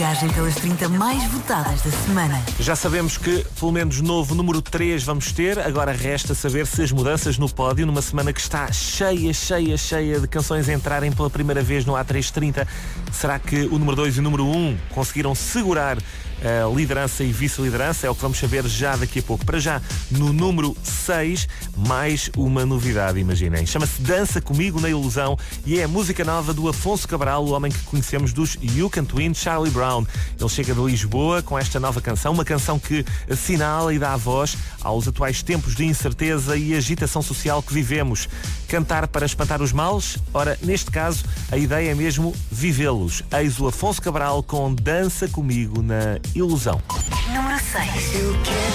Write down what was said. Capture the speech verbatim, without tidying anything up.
viagem pelas trinta mais votadas da semana. Já sabemos que pelo menos novo número três vamos ter. Agora resta saber se as mudanças no pódio, numa semana que está cheia, cheia, cheia de canções a entrarem pela primeira vez no A trezentos e trinta, será que o número dois e o número um conseguiram segurar a liderança e vice-liderança? É o que vamos saber já daqui a pouco. Para já, no número seis, mais uma novidade, imaginem. Chama-se Dança Comigo na Ilusão e é a música nova do Afonso Cabral, o homem que conhecemos dos You Can Twin, Charlie Brown. Ele chega de Lisboa com esta nova canção, uma canção que assinala e dá voz aos atuais tempos de incerteza e agitação social que vivemos. Cantar para espantar os males? Ora, neste caso, a ideia é mesmo vivê-los. Eis o Afonso Cabral com Dança Comigo na Ilusão. Número seis.